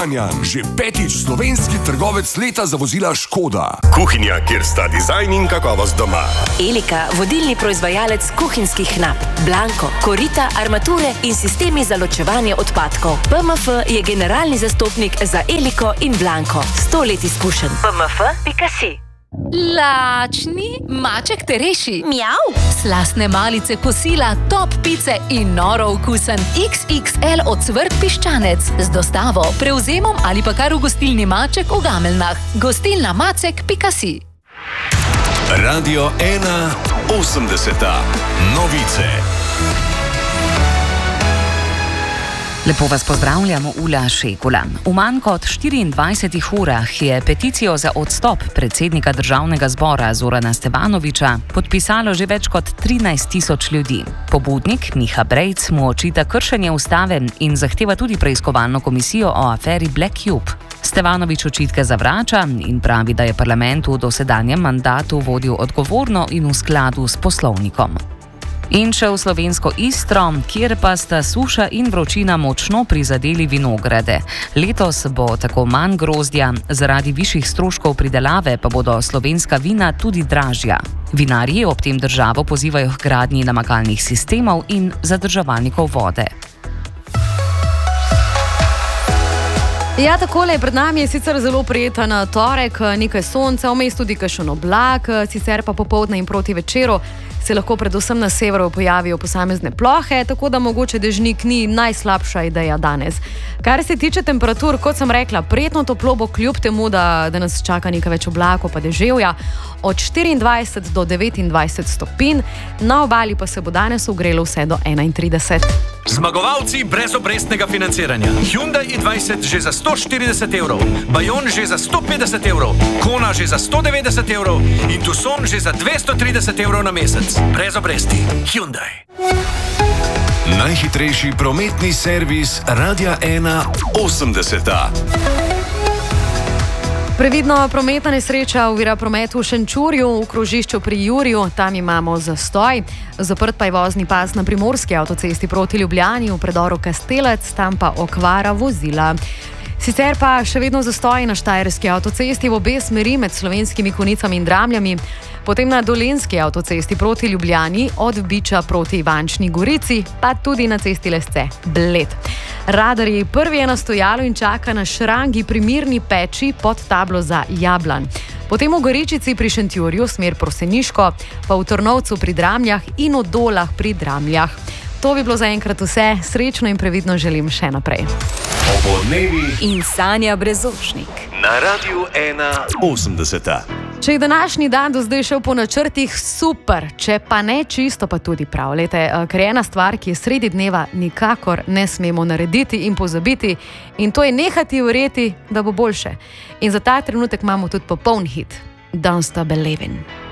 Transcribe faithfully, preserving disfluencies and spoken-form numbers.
Kranjan, že petič slovenski trgovec leta za vozila Škoda. Kuhinja, kjer sta dizajn in kakovost doma. Elika, vodilni proizvajalec kuhinjskih nap, Blanko, korita, armature in sistemi za ločevanje odpadkov. P M F je generalni zastopnik za Eliko in Blanko. sto let izkušenj. P M F pika si. Lačni, maček te reši. Mjav. Slastne malice kosila, top pice in noro okusen iks iks el ocvrt piščanec. Z dostavo, prevzemom ali pa kar v gostilni Maček v Gameljnah. Gostilna macek pika si. Radio ena osemdeseta. Novice. Lepo vas pozdravljamo, Ula Šekula. V manj kot štiriindvajsetih urah je peticijo za odstop predsednika državnega zbora Zorana Stevanovića podpisalo že več kot trinajst tisoč ljudi. Pobudnik Miha Brejc mu očita kršenje ustave in zahteva tudi preiskovalno komisijo o aferi Black Cube. Stevanović očitke zavrača in pravi, da je parlament v dosedanjem mandatu vodil odgovorno in v skladu s poslovnikom. In še v slovensko Istro, kjer pa sta suša in vročina močno prizadeli vinograde. Letos bo tako manj grozdja, zaradi višjih stroškov pridelave pa bodo slovenska vina tudi dražja. Vinarji ob tem državo pozivajo k gradnji namakalnih sistemov in zadrževalnikov vode. Ja, takole, pred nami je sicer zelo prijeten torek, nekaj sonca, vmes tudi kakšen oblak, sicer pa popoldne in proti večeru se lahko predvsem na severu pojavijo posamezne plohe, tako da mogoče dežnik ni najslabša ideja danes. Kar se tiče temperatur, kot sem rekla, prijetno toplo bo kljub temu, da, da nas čaka nekaj več oblakov pa deževja, od štiriindvajset do devetindvajset stopinj, na obali pa se bo danes ogrelo vse do enaintrideset. Zmagovalci brezobrestnega financiranja. Hyundai i dvajset že za sto štirideset evrov, Bayon že za sto petdeset evrov, Kona že za sto devetdeset evrov in Tucson že za dvesto trideset evrov na mesec. Brez obresti. Hyundai. Najhitrejši prometni servis Radia ena osemdeseta. Previdno, prometna nesreča ovira promet v Šenčurju, v krožišču pri Juriju, tam imamo zastoj. Zaprt pa je vozni pas na primorski avtocesti proti Ljubljani, v predoru Kastelec, tam pa okvara vozila. Sicer pa še vedno zastoj na štajerski avtocesti v obe smeri med Slovenskimi Konjicami in Dramljami, potem na dolenjski avtocesti proti Ljubljani od Biča proti Ivančni Gorici, pa tudi na cesti Lesce Bled. Radarji, prvi je na stojalu in čaka na Šrangi pri Mirni Peči pod tablo za Jablan. Potem v Goričici pri Šentjurju, smer Proseniško, pa v Trnovcu pri Dramljah in v Dolah pri Dramljah. To bi bilo zaenkrat vse, srečno in previdno želim še naprej. Opoldnevi In Sanja Brezošnik. na Radiu ena osemdeseta. Če je današnji dan do zdaj šel po načrtih, super, če pa ne čisto, pa tudi prav. Lejte, ker je ena stvar, ki je sredi dneva nikakor ne smemo narediti in pozabiti, in to je nehati verjeti, da bo boljše. In za ta trenutek imamo tudi popoln hit. Don't Stop Believin'.